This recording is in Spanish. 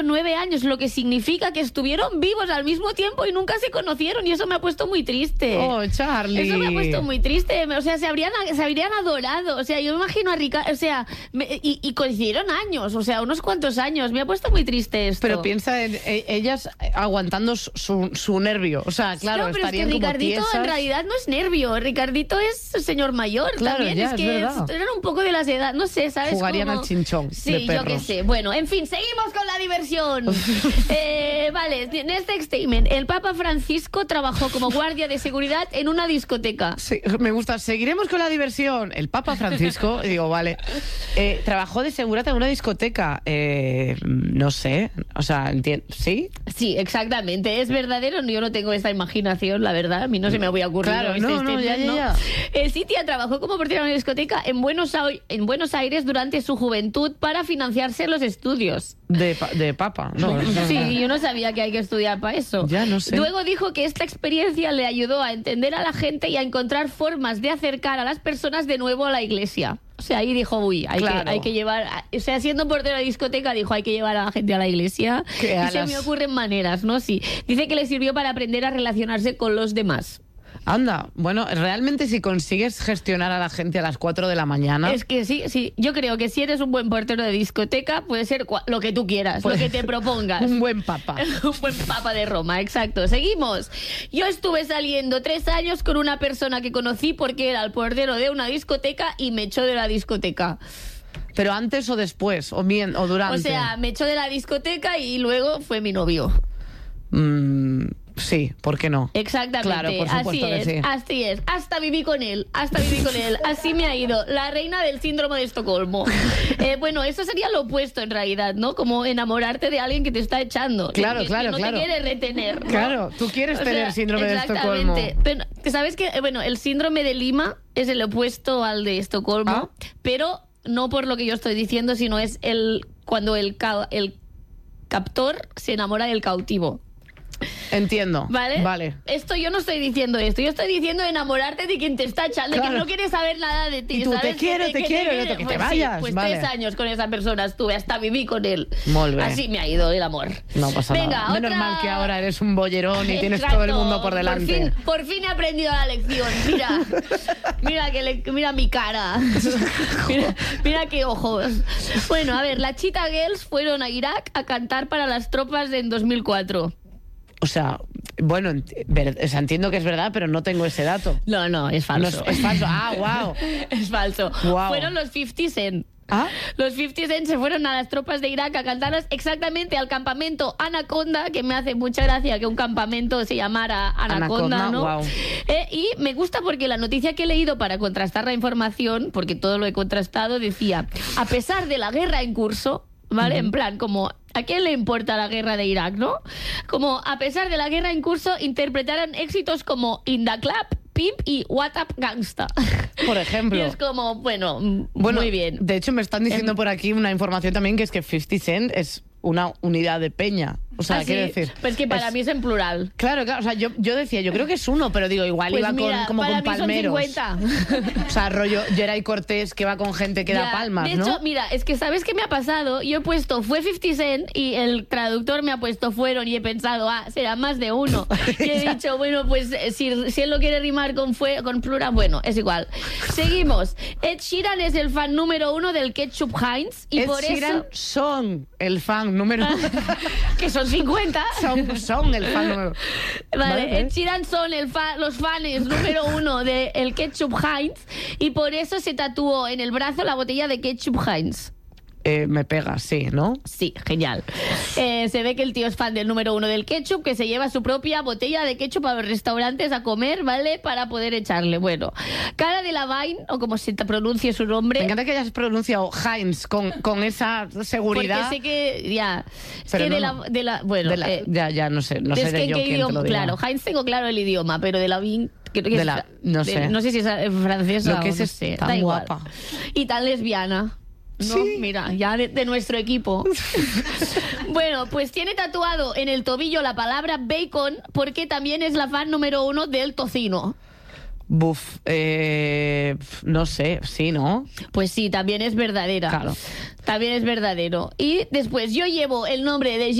9 años, lo que significa que estuvieron vivos al mismo tiempo y nunca se conocieron, y eso me ha puesto muy triste. Oh, Charlie. Eso me ha puesto muy triste. O sea, se habrían adorado. O sea, yo me imagino a Ricardo, o sea, y coincidieron años, o sea, unos cuantos años. Me ha puesto muy triste esto. Pero piensa en ellas aguantando su nervio. O sea, claro, no, pero estarían es que como Ricardito tiesas. en realidad no es nervio. Ricardito es señor mayor. Claro, también ya, es es que verdad. eran un poco de las edades, no sé, ¿sabes? Jugarían como... al chinchón sí, de perros. yo qué sé. Bueno, en fin, seguimos con la diversión. Vale, next statement. El Papa Francisco trabajó como guardia de seguridad en una discoteca. Sí, me gusta. Seguiremos con la diversión. El Papa Francisco, digo, vale. Trabajó de seguridad en una discoteca. No sé. O sea, ¿sí? Sí, exactamente. ¿Es verdadero? Yo no tengo esta imaginación, la verdad. A mí no se me había ocurrido. Claro, este no, statement, ya. Cintia trabajó como portera en una discoteca en Buenos Aires durante su juventud para financiarse los estudios. De Papa, no. Sí, yo no sabía que hay que estudiar para eso. Ya, no sé. Luego dijo que esta experiencia le ayudó a entender a la gente y a encontrar formas de acercar a las personas de nuevo a la iglesia. O sea, ahí dijo, hay que llevar... O sea, siendo portero de discoteca, dijo, hay que llevar a la gente a la iglesia. Y se me ocurren maneras, ¿no? Sí. Dice que le sirvió para aprender a relacionarse con los demás. Anda, bueno, realmente si consigues gestionar a la gente a las 4 de la mañana... Es que sí. Yo creo que si eres un buen portero de discoteca, puede ser lo que tú quieras, lo que te propongas. Un buen papa. Un buen papa de Roma, exacto. Seguimos. Yo estuve saliendo 3 años con una persona que conocí porque era el portero de una discoteca y me echó de la discoteca. ¿Pero antes o después? ¿O durante? O sea, me echó de la discoteca y luego fue mi novio. Sí, ¿por qué no? Exactamente, claro, por supuesto así es. Hasta viví con él. Así me ha ido. La reina del síndrome de Estocolmo. Bueno, eso sería lo opuesto en realidad, ¿no? Como enamorarte de alguien que te está echando. Claro, que claro. te quiere retener, ¿no? Claro, tú quieres tener síndrome de Estocolmo. Pero, ¿sabes qué? Bueno, el síndrome de Lima es el opuesto al de Estocolmo, pero no por lo que yo estoy diciendo, sino es cuando el captor se enamora del cautivo. Entiendo. ¿Vale? Esto yo no estoy diciendo esto. Yo estoy diciendo enamorarte de quien te está echando, de que no quiere saber nada de ti. Y tú, ¿sabes? te quiero, y otro, que te vayas. Sí, pues vale. 3 años con esa persona estuve, hasta viví con él. Molt bé. Así me ha ido el amor. No pasa nada. Menos mal que ahora eres un bollerón y tienes todo el mundo por delante. Por fin he aprendido la lección. Mira mi cara. mira qué ojos. Bueno, a ver, las Cheetah Girls fueron a Irak a cantar para las tropas en 2004. O sea, bueno, entiendo que es verdad, pero no tengo ese dato. No, es falso. Es falso. Ah, wow. Es falso. Wow. Fueron los 50 Cent. ¿Ah? Los 50 Cent se fueron a las tropas de Irak a cantarlas exactamente al campamento Anaconda, que me hace mucha gracia que un campamento se llamara Anaconda, ¿no? Wow. Y me gusta porque la noticia que he leído para contrastar la información, porque todo lo he contrastado, decía, a pesar de la guerra en curso, ¿vale? En plan, como, ¿a quién le importa la guerra de Irak, no? Como, a pesar de la guerra en curso, interpretaron éxitos como In the Club, Pimp y What Up Gangsta. Por ejemplo. Y es como, bueno, muy bien. De hecho, me están diciendo por aquí una información también que es que 50 Cent es una unidad de peña. O sea, quiero decir... Pues que para mí es en plural. Claro, o sea, yo decía, yo creo que es uno, pero digo, igual pues iba mira, como para con mí palmeros. Son 50. O sea, rollo Geray Cortés que va con gente que da palmas, de ¿no? hecho, mira, es que ¿sabes qué me ha pasado? Yo he puesto, fue 50 Cent y el traductor me ha puesto fueron y he pensado, será más de uno. Y he dicho, bueno, pues si él lo quiere rimar con plural, bueno, es igual. Seguimos. Ed Sheeran es el fan número 1 del ketchup Heinz y por Sheeran eso... son el fan número 1. que son 50. Son el fan número 1. Vale, Ed Sheeran son los fans número 1 del ketchup Heinz y por eso se tatuó en el brazo la botella de ketchup Heinz. Me pega, sí, ¿no? Sí, genial. Se ve que el tío es fan del número 1 del ketchup, que se lleva su propia botella de ketchup a los restaurantes a comer, ¿vale? Para poder echarle. Bueno, Cara Delevingne, o como se te pronuncie su nombre. Me encanta que hayas pronunciado Heinz con esa seguridad. Porque sé que, ya... Es pero que no, bueno... ya no sé, no sé de yo quién idioma, te lo diga. claro, Heinz tengo claro el idioma, pero Delevingne... No sé. No sé si es francesa lo que o no es sé, tan da igual. guapa. Y tan lesbiana. No, sí. Mira, ya de nuestro equipo. Bueno, pues tiene tatuado en el tobillo la palabra bacon porque también es la fan número 1 del tocino. Buf, no sé, sí, ¿no? Pues sí, también es verdadera. Claro. También es verdadero. Y después yo llevo el nombre de